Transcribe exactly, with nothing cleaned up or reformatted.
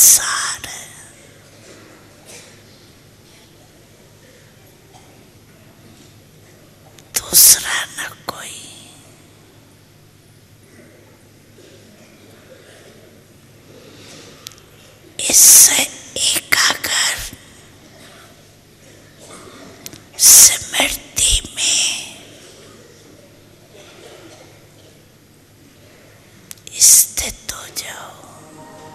संसार है। दूसरा न कोई। इससे एकाग्र सिमट